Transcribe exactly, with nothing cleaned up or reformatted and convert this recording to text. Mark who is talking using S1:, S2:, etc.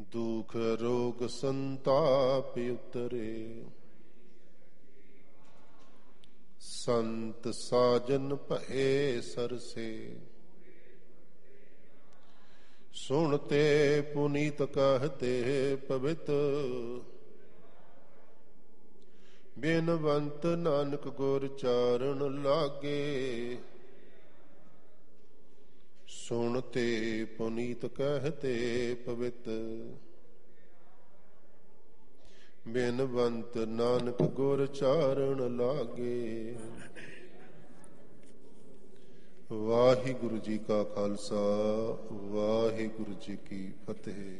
S1: ਦੁਖ ਰੋਗ ਸੰਤਾਪ ਉਤਰੇ, ਸੰਤ ਸਾਜਨ ਭਏ ਸਰਸੇ। ਸੁਣਤੇ ਪੁਨੀਤ ਕਹਤੇ ਪਵਿੱਤ, ਬੇਨਵੰਤ ਨਾਨਕ ਗੁਰ ਚਾਰਨ ਲਾਗੇ। ਸੁਣਤੇ ਪੁਨੀਤ ਕਹਤੇ ਪਵਿੱਤ, ਬੇਨਵੰਤ ਨਾਨਕ ਗੁਰ ਚਾਰਨ ਲਾਗੇ। ਵਾਹਿਗੁਰੂ ਜੀ ਕਾ ਖਾਲਸਾ, ਵਾਹਿਗੁਰੂ ਜੀ ਕੀ ਫਤਿਹ।